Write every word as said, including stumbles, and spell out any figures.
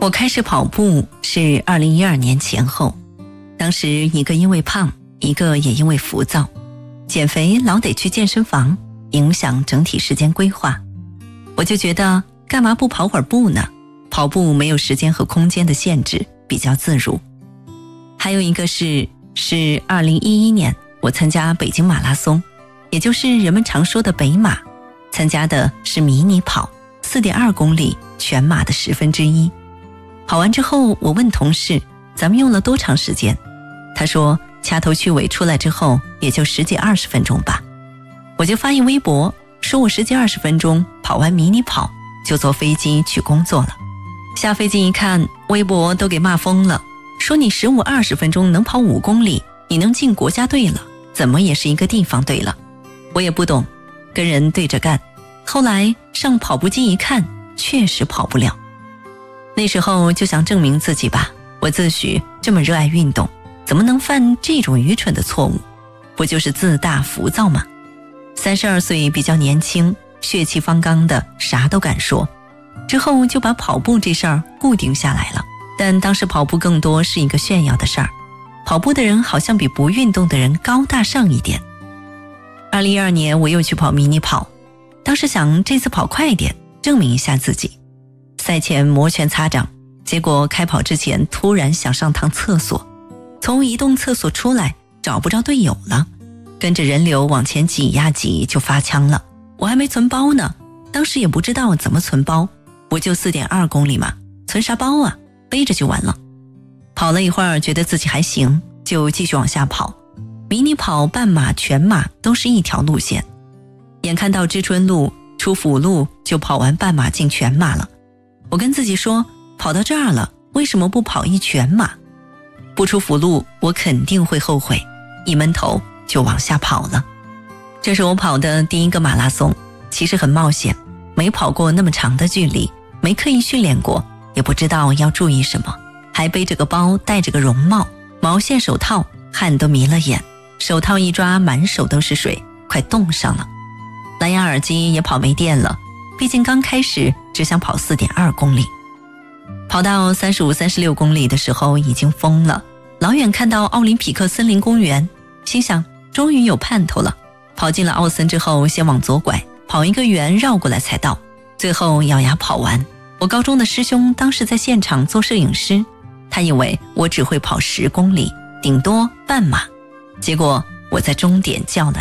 我开始跑步是二零一二年前后，当时一个因为胖，一个也因为浮躁，减肥老得去健身房，影响整体时间规划。我就觉得干嘛不跑会儿步呢？跑步没有时间和空间的限制，比较自如。还有一个是是二零一一年我参加北京马拉松，也就是人们常说的北马，参加的是迷你跑 四点二公里，全马的十分之一。跑完之后我问同事咱们用了多长时间，他说掐头去尾出来之后也就十几二十分钟吧。我就发一微博说我十几二十分钟跑完迷你跑就坐飞机去工作了。下飞机一看，微博都给骂疯了，说你十五二十分钟能跑五公里，你能进国家队了，怎么也是一个地方队了。我也不懂，跟人对着干。后来上跑步机一看，确实跑不了。那时候就想证明自己吧，我自诩这么热爱运动，怎么能犯这种愚蠢的错误？不就是自大浮躁吗？三十二岁比较年轻，血气方刚的，啥都敢说。之后就把跑步这事儿固定下来了。但当时跑步更多是一个炫耀的事儿，跑步的人好像比不运动的人高大上一点。二零一二年我又去跑迷你跑，当时想这次跑快一点，证明一下自己。赛前摩拳擦掌，结果开跑之前突然想上趟厕所，从移动厕所出来找不着队友了，跟着人流往前挤呀挤就发枪了。我还没存包呢，当时也不知道怎么存包，我就 四点二公里嘛，存啥包啊，背着就完了。跑了一会儿觉得自己还行，就继续往下跑。迷你跑、半马、全马都是一条路线，眼看到知春路出辅路就跑完半马进全马了。我跟自己说，跑到这儿了，为什么不跑一全马？不出辅路我肯定会后悔，一闷头就往下跑了。这是我跑的第一个马拉松，其实很冒险，没跑过那么长的距离，没刻意训练过，也不知道要注意什么，还背着个包，戴着个绒帽，毛线手套，汗都迷了眼，手套一抓满手都是水，快冻上了。蓝牙耳机也跑没电了，毕竟刚开始只想跑 四点二公里。跑到三十五、三十六公里的时候已经疯了，老远看到奥林匹克森林公园，心想终于有盼头了。跑进了奥森之后先往左拐，跑一个圆绕过来才到，最后咬牙跑完。我高中的师兄当时在现场做摄影师，他以为我只会跑十公里，顶多半马，结果我在终点叫了